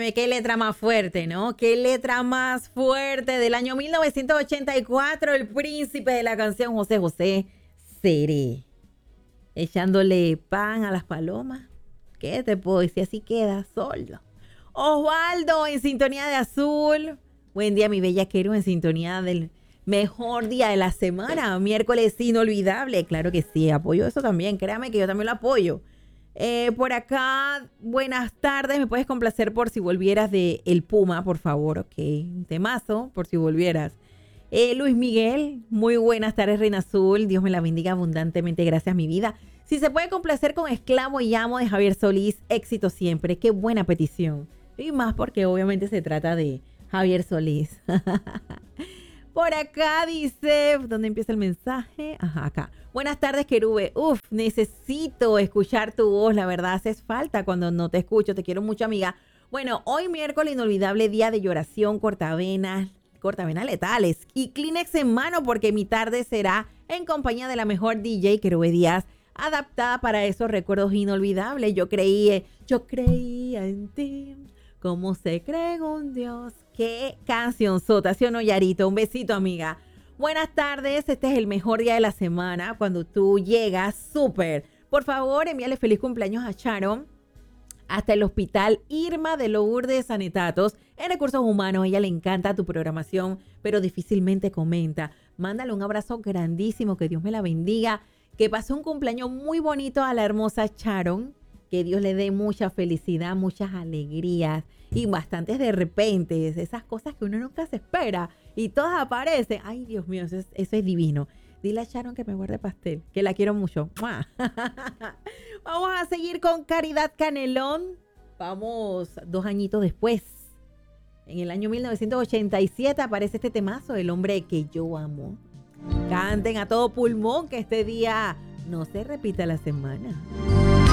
Óyeme, qué letra más fuerte, ¿no? Qué letra más fuerte del año 1984, el príncipe de la canción José José, Seré. Echándole pan a las palomas. ¿Qué te puedo decir? Así queda solo. Osvaldo en sintonía de azul. Buen día, mi bella Quero, en sintonía del mejor día de la semana. Miércoles inolvidable. Claro que sí, apoyo eso también. Créame que yo también lo apoyo. Por acá, buenas tardes. ¿Me puedes complacer por si volvieras de El Puma, por favor? Ok, un temazo, por si volvieras. Luis Miguel, muy buenas tardes, Reina Azul. Dios me la bendiga abundantemente. Gracias, mi vida. Si se puede complacer con Esclavo y Amo de Javier Solís, éxito siempre. Qué buena petición. Y más porque obviamente se trata de Javier Solís. Por acá dice, ¿dónde empieza el mensaje? Ajá, acá. Buenas tardes, Querube. Uf, necesito escuchar tu voz. La verdad, haces falta cuando no te escucho. Te quiero mucho, amiga. Bueno, hoy miércoles, inolvidable día de lloración, cortavenas letales y Kleenex en mano porque mi tarde será en compañía de la mejor DJ, Querube Díaz, adaptada para esos recuerdos inolvidables. Yo creía en ti, como se cree en un Dios. Qué canción sota, ¿sí o no, Yarito? Un besito, amiga. Buenas tardes, este es el mejor día de la semana cuando tú llegas, súper. Por favor, envíale feliz cumpleaños a Sharon hasta el Hospital Irma de Lourdes Sanetatos en Recursos Humanos. A ella le encanta tu programación, pero difícilmente comenta. Mándale un abrazo grandísimo, que Dios me la bendiga, que pase un cumpleaños muy bonito a la hermosa Sharon, que Dios le dé mucha felicidad, muchas alegrías y bastantes de repente, esas cosas que uno nunca se espera y todas aparecen. Ay, Dios mío, eso es divino. Dile a Sharon que me guarde pastel, que la quiero mucho. ¡Mua! Vamos a seguir con Caridad Canelón. Vamos 2 añitos después. En el año 1987 aparece este temazo, El hombre que yo amo. Canten a todo pulmón que este día no se repita la semana.